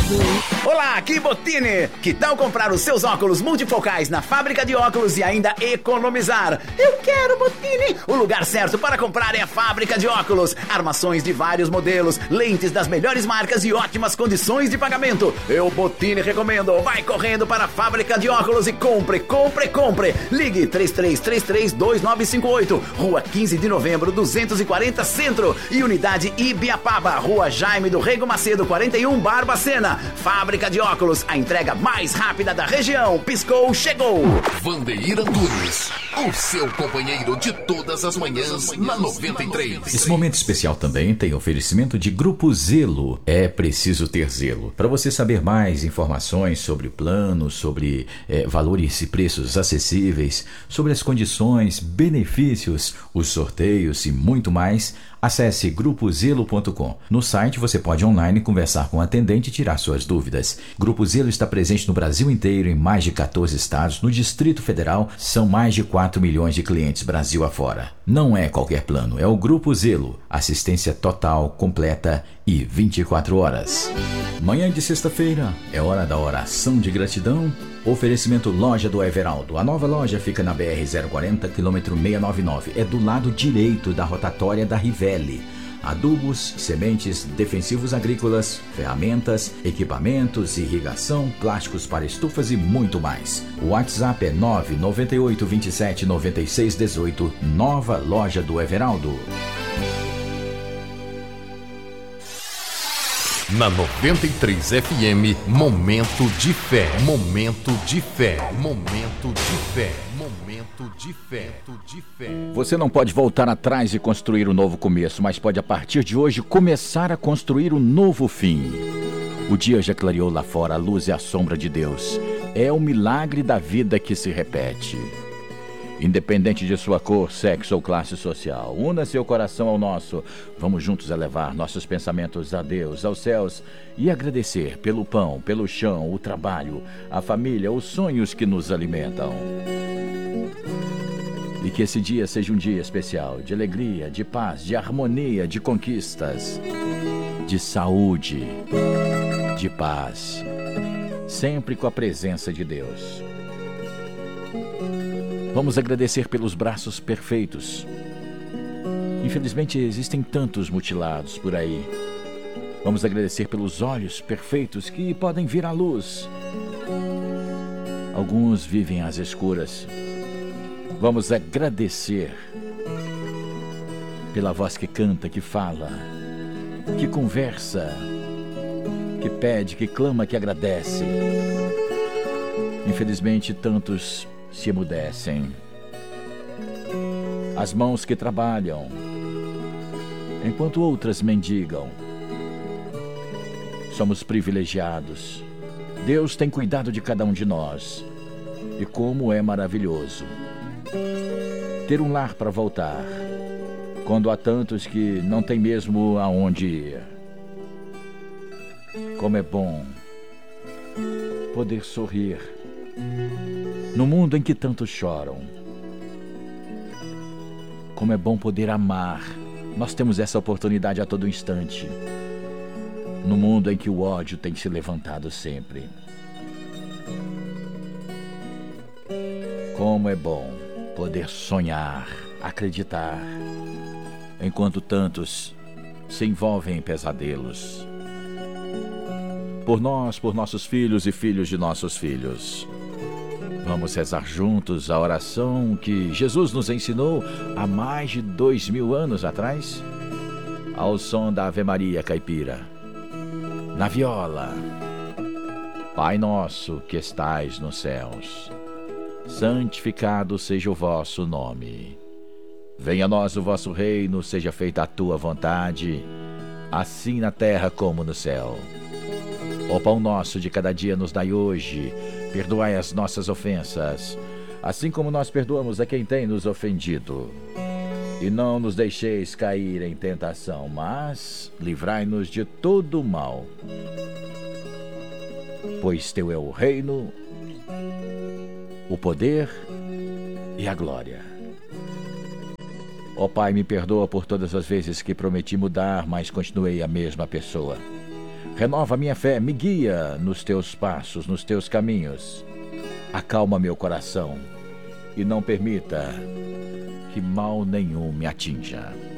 Olá, aqui Botini! Que tal comprar os seus óculos multifocais na fábrica de óculos e ainda economizar? Eu quero, Botini! O lugar certo para comprar é a fábrica de óculos. Armações de vários modelos, lentes das melhores marcas e ótimas condições de pagamento. Eu, Botini, recomendo. Vai correndo para a fábrica de óculos e compre, compre, compre. Ligue 33332958, Rua 15 de Novembro, 240 Centro e Unidade Ibiapaba, Rua Jaime do Rego Macedo, 41, Barbacena. Fábrica de óculos, a entrega mais rápida da região. Piscou, chegou. Vandeir Antunes, o seu companheiro de todas as manhãs na 93. Esse momento especial também tem oferecimento de Grupo Zelo. É preciso ter zelo. Para você saber mais informações sobre o plano, sobre valores e preços acessíveis, sobre as condições, benefícios, os sorteios e muito mais, acesse grupozelo.com. No site você pode online conversar com o atendente e tirar suas dúvidas. Grupo Zelo está presente no Brasil inteiro, em mais de 14 estados. No Distrito Federal, são mais de 4 milhões de clientes Brasil afora. Não é qualquer plano, é o Grupo Zelo. Assistência total, completa e 24 horas. Manhã de sexta-feira é hora da oração de gratidão. Oferecimento Loja do Everaldo. A nova loja fica na BR-040, quilômetro 699. É do lado direito da rotatória da Rivelli. Adubos, sementes, defensivos agrícolas, ferramentas, equipamentos, irrigação, plásticos para estufas e muito mais. O WhatsApp é 998 27 96 18. Nova Loja do Everaldo. Na 93 FM, momento de fé, momento de fé, momento de fé, momento de fé, de fé. Você não pode voltar atrás e construir um novo começo, mas pode a partir de hoje começar a construir um novo fim. O dia já clareou lá fora, a luz é a sombra de Deus. É o milagre da vida que se repete. Independente de sua cor, sexo ou classe social, una seu coração ao nosso. Vamos juntos elevar nossos pensamentos a Deus, aos céus e agradecer pelo pão, pelo chão, o trabalho, a família, os sonhos que nos alimentam. E que esse dia seja um dia especial, de alegria, de paz, de harmonia, de conquistas, de saúde, de paz, sempre com a presença de Deus. Vamos agradecer pelos braços perfeitos. Infelizmente existem tantos mutilados por aí. Vamos agradecer pelos olhos perfeitos que podem vir à luz. Alguns vivem às escuras. Vamos agradecer pela voz que canta, que fala, que conversa, que pede, que clama, que agradece. Infelizmente tantos se emudecem. As mãos que trabalham, enquanto outras mendigam. Somos privilegiados. Deus tem cuidado de cada um de nós. E como é maravilhoso ter um lar para voltar, quando há tantos que não tem mesmo aonde ir. Como é bom poder sorrir no mundo em que tantos choram. Como é bom poder amar. Nós temos essa oportunidade a todo instante. No mundo em que o ódio tem se levantado sempre. Como é bom poder sonhar, acreditar, enquanto tantos se envolvem em pesadelos. Por nós, por nossos filhos e filhos de nossos filhos. Vamos rezar juntos a oração que Jesus nos ensinou há mais de 2000 anos atrás, ao som da Ave Maria caipira, na viola. Pai nosso que estais nos céus, santificado seja o vosso nome. Venha a nós o vosso reino, seja feita a tua vontade, assim na terra como no céu. O pão nosso de cada dia nos dai hoje. Perdoai as nossas ofensas, assim como nós perdoamos a quem tem nos ofendido. E não nos deixeis cair em tentação, mas livrai-nos de todo o mal. Pois teu é o reino, o poder e a glória. Ó Pai, me perdoa por todas as vezes que prometi mudar, mas continuei a mesma pessoa. Renova minha fé, me guia nos teus passos, nos teus caminhos. Acalma meu coração e não permita que mal nenhum me atinja.